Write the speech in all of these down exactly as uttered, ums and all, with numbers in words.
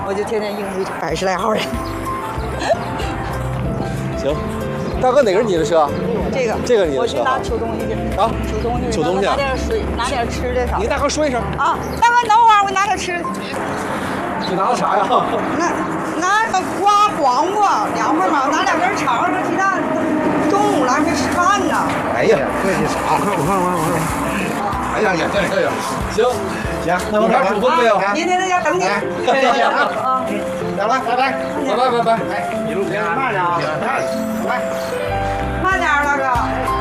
我就天天应付百十来号人。 行，大哥哪个是你的车？ 这个， 这个你的车。 我去拿取东西去。啊，取东西。 取东西。 拿点水，拿点吃的啥。 你跟大哥说一声。 啊，大哥等会儿，我拿点吃的。 你拿的啥呀？ 拿拿个瓜黄瓜，凉快嘛，拿两根肠和鸡蛋。中午来回吃饭呢。 哎呀，这是啥？我看我看我看我看。哎呀呀，这这个行行，那有啥嘱咐没有？ 明天在家等你。 行行啊，行了，拜拜，拜拜拜拜，哎，一路平安，慢点啊，来， 慢点，大哥。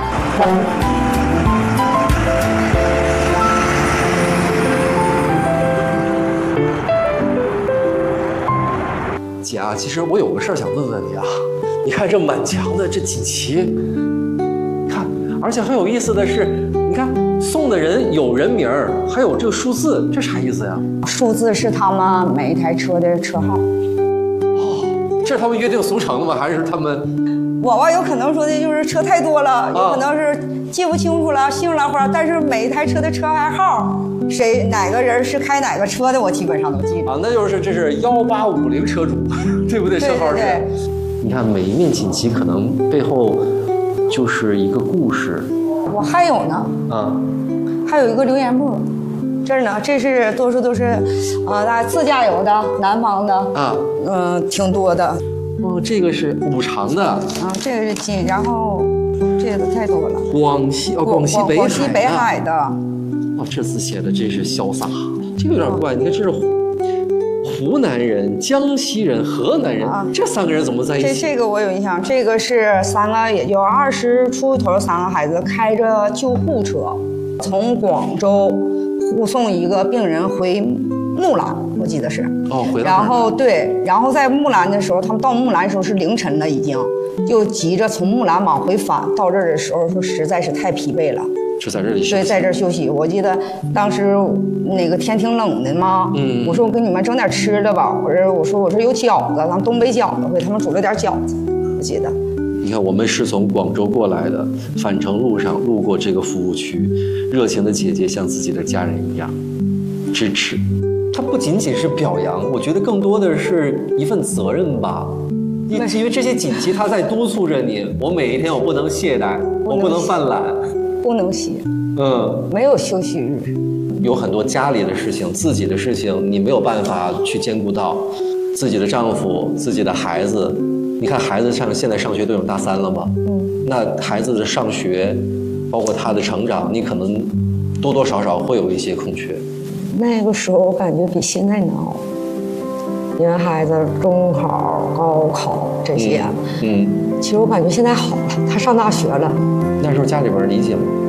姐啊，其实我有个事儿想问问你啊，你看这满墙的这锦旗，看，而且很有意思的是，你看送的人有人名儿，还有这个数字，这啥意思呀？ 数字是他们每一台车的车号。 哦，这是他们约定俗成的吗？还是他们？ 我吧，有可能说的就是车太多了，有可能是记不清楚了姓了或者，但是每一台车的车牌号，谁哪个人是开哪个车的，我基本上都记得。 啊，那就是这是幺八五零车主，对不对？车号是。你看每一面锦旗可能背后就是一个故事。 我还有呢， 啊， 还有一个留言簿，这儿呢，这是多数都是，啊、呃，大家自驾游的，南方的啊，嗯、呃，挺多的。 哦，这个是五常的啊， 这个是金，然后这个都太多了。 广西哦，广西北海， 广西北海的。 哦，这字写的真是潇洒，这个有点怪。你看，这是湖湖南人、江西人、河南人，啊、这三个人怎么在一起？ 这这个我有印象，这个是三个也就二十出头三个孩子开着救护车，从广州护送一个病人回木兰，我记得是。 哦，回来。 然后对，然后在木兰的时候，他们到木兰的时候是凌晨了，已经就急着从木兰往回返。到这儿的时候说实在是太疲惫了， 就在这里休息。 对，在这儿休息。我记得当时那个天挺冷的嘛，嗯，我说我给你们整点吃的吧。我说我说我说有饺子，咱们东北饺子，给他们煮了点饺子。我记得。 你看，我们是从广州过来的，返程路上路过这个服务区，热情的姐姐像自己的家人一样支持。它不仅仅是表扬，我觉得更多的是一份责任吧。因因为这些锦旗，它在督促着你。我每一天我不能懈怠，我不能犯懒， 不能歇。嗯，没有休息日。 有很多家里的事情、自己的事情，你没有办法去兼顾到。自己的丈夫、自己的孩子，你看孩子上现在上学都有大三了嘛，嗯，那孩子的上学，包括他的成长，你可能多多少少会有一些空缺。 那个时候我感觉比现在难熬，因为孩子中考、高考这些，嗯，嗯其实我感觉现在好了，他上大学了。 那时候家里边理解吗？